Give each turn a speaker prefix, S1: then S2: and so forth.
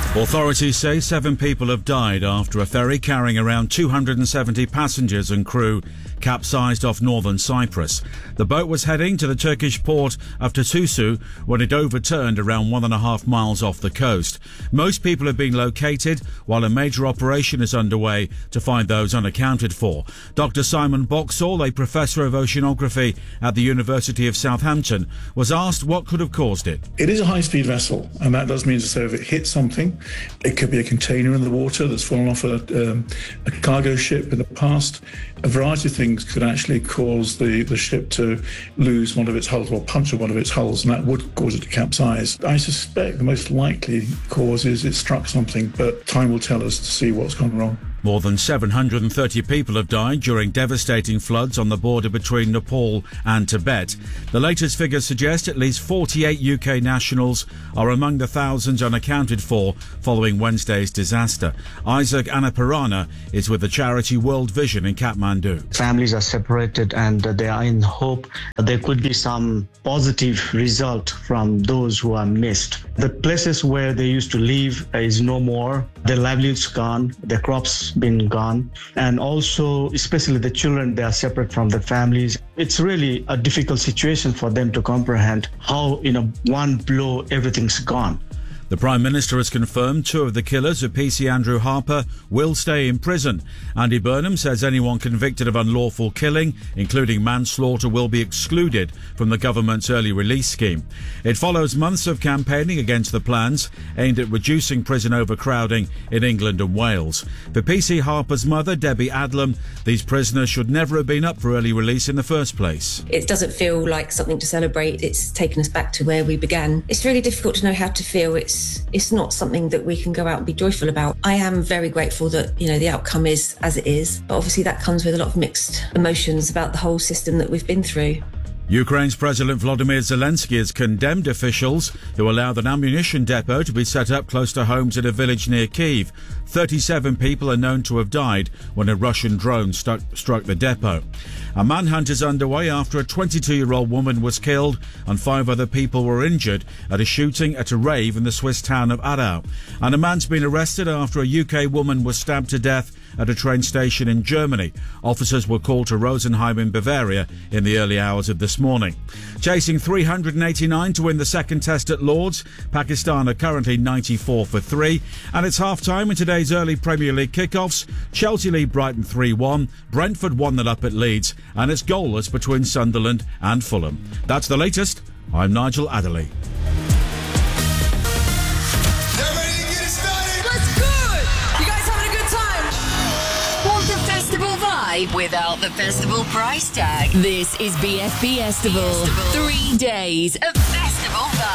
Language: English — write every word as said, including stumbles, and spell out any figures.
S1: Authorities say seven people have died after a ferry carrying around two hundred seventy passengers and crew capsized off northern Cyprus. The boat was heading to the Turkish port of Tartusu when it overturned around one and a half miles off the coast. Most people have been located while a major operation is underway to find those unaccounted for. Doctor Simon Boxall, a professor of oceanography at the University of Southampton, was asked what could have caused it.
S2: It is a high-speed vessel, and that does mean to say if it hits something, it could be a container in the water that's fallen off a, um, a cargo ship in the past. A variety of things could actually cause the, the ship to lose one of its hulls or puncture one of its hulls, and that would cause it to capsize. I suspect the most likely cause is it struck something, but time will tell us to see what's gone wrong.
S1: More than seven hundred thirty people have died during devastating floods on the border between Nepal and Tibet. The latest figures suggest at least forty-eight U K nationals are among the thousands unaccounted for following Wednesday's disaster. Isaac Annapurana is with the charity World Vision in Kathmandu.
S3: Families are separated and they are in hope there could be some positive result from those who are missed. The places where they used to live is no more. Their livelihoods gone, their crops been gone, and also especially the children, they are separate from their families. It's really a difficult situation for them to comprehend how in a one blow everything's gone.
S1: The Prime Minister has confirmed two of the killers of P C Andrew Harper will stay in prison. Andy Burnham says anyone convicted of unlawful killing, including manslaughter, will be excluded from the government's early release scheme. It follows months of campaigning against the plans aimed at reducing prison overcrowding in England and Wales. For P C Harper's mother, Debbie Adlam, these prisoners should never have been up for early release in the first place.
S4: It doesn't feel like something to celebrate. It's taken us back to where we began. It's really difficult to know how to feel. It's It's not something that we can go out and be joyful about. I am very grateful that, you know, the outcome is as it is, but obviously that comes with a lot of mixed emotions about the whole system that we've been through.
S1: Ukraine's President Volodymyr Zelensky has condemned officials who allowed an ammunition depot to be set up close to homes in a village near Kyiv. thirty-seven people are known to have died when a Russian drone stuck, struck the depot. A manhunt is underway after a twenty-two-year-old woman was killed and five other people were injured at a shooting at a rave in the Swiss town of Aarau. And a man's been arrested after a U K woman was stabbed to death at a train station in Germany. Officers were called to Rosenheim in Bavaria in the early hours of this morning. Chasing three hundred eighty-nine to win the second test at Lord's, Pakistan are currently ninety-four for three. And it's half-time in today's early Premier League kickoffs. Chelsea lead Brighton three one, Brentford one nil up at Leeds, and it's goalless between Sunderland and Fulham. That's the latest. I'm Nigel Adderley.
S5: Without the festival price tag. This is B F B Festival. Three days of festival vibe.